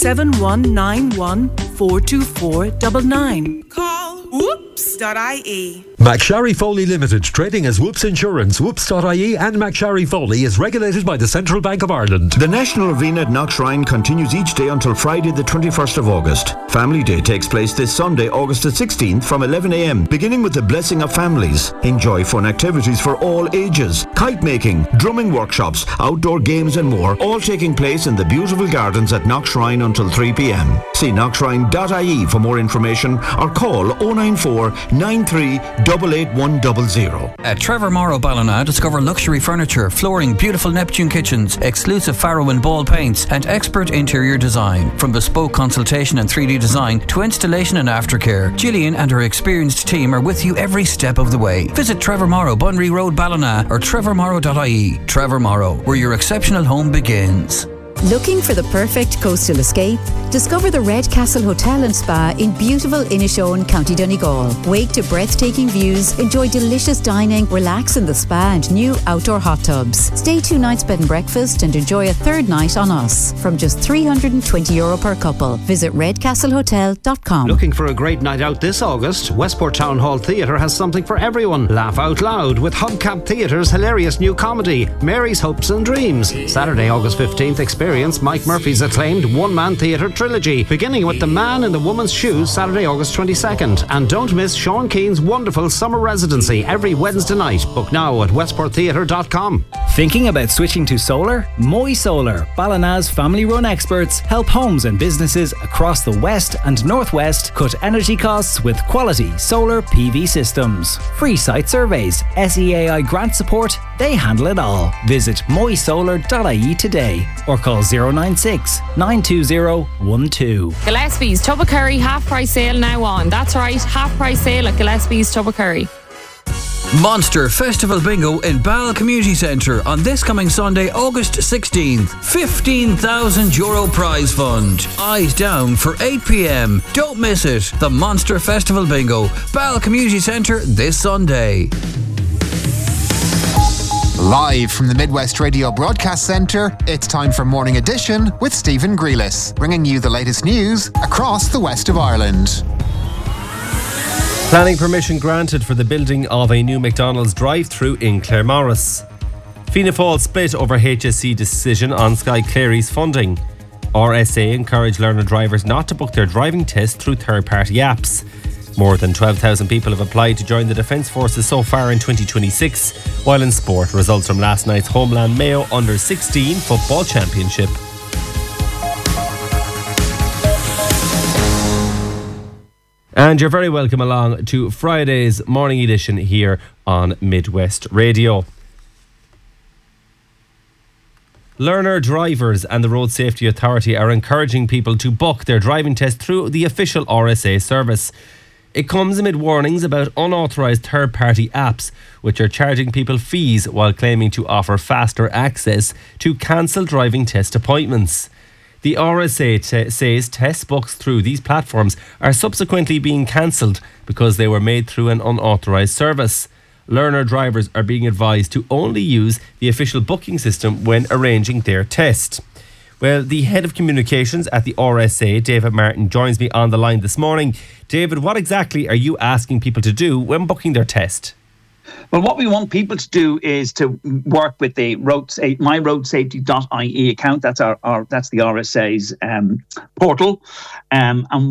7191 424 99. Call whoops.ie. McSharry Foley Limited, trading as Whoops Insurance, whoops.ie and McSharry Foley is regulated by the Central Bank of Ireland. The National Novena at Knockshrine continues each day until Friday the 21st of August. Family Day takes place this Sunday, August the 16th from 11 a.m, beginning with the blessing of families. Enjoy fun activities for all ages, kite making, drumming workshops, outdoor games and more, all taking place in the beautiful gardens at Knockshrine until 3 p.m. See knockshrine.ie for more information or call 094 93 88100. At Trevor Morrow Ballina, discover luxury furniture, flooring, beautiful Neptune kitchens, exclusive Faro and Ball paints, and expert interior design. From bespoke consultation and 3D design to installation and aftercare, Gillian and her experienced team are with you every step of the way. Visit Trevor Morrow, Bunry Road, Ballina, or trevormorrow.ie. Trevor Morrow, where your exceptional home begins. Looking for the perfect coastal escape? Discover the Red Castle Hotel and Spa in beautiful Inishowen, County Donegal. Wake to breathtaking views, enjoy delicious dining, relax in the spa and new outdoor hot tubs. Stay 2 nights bed and breakfast and enjoy a third night on us from just €320 per couple. Visit redcastlehotel.com. Looking for a great night out this August? Westport Town Hall Theatre has something for everyone. Laugh out loud with Hubcap Theatre's hilarious new comedy, Mary's Hopes and Dreams. Saturday, August 15th, experience Mike Murphy's acclaimed one-man theatre trilogy, beginning with The Man in the Woman's Shoes, Saturday, August 22nd. And don't miss Sean Keane's wonderful summer residency every Wednesday night. Book now at westporttheatre.com. Thinking about switching to solar? Moy Solar, Ballina's family-run experts, help homes and businesses across the West and Northwest cut energy costs with quality solar PV systems. Free site surveys, SEAI grant support, they handle it all. Visit moysolar.ie today or call 096 920 12. Gillespie's Tubbercurry half price sale now on. That's right, half price sale at Gillespie's Tubbercurry. Monster Festival Bingo in Ball Community Centre on this coming Sunday, August 16th. €15,000 prize fund. Eyes down for 8 p.m. Don't miss it. The Monster Festival Bingo, Ball Community Centre this Sunday. Live from the Midwest Radio Broadcast Centre, it's time for Morning Edition with Stephen Grealis, bringing you the latest news across the west of Ireland. Planning permission granted for the building of a new McDonald's drive-through in Claremorris. Fianna Fáil split over HSC decision on Sky Clary's funding. RSA encourage learner drivers not to book their driving test through third-party apps. More than 12,000 people have applied to join the Defence Forces so far in 2026, while in sport, results from last night's Homeland Mayo Under-16 Football Championship. And you're very welcome along to Friday's morning edition here on Midwest Radio. Learner drivers and the Road Safety Authority are encouraging people to book their driving test through the official RSA service. It comes amid warnings about unauthorised third-party apps which are charging people fees while claiming to offer faster access to cancelled driving test appointments. The RSA says test books through these platforms are subsequently being cancelled because they were made through an unauthorised service. Learner drivers are being advised to only use the official booking system when arranging their test. Well, the head of communications at the RSA, David Martin, joins me on the line this morning. David, what exactly are you asking people to do when booking their test? Well, what we want people to do is to work with the myroadsafety.ie account. That's the RSA's portal, and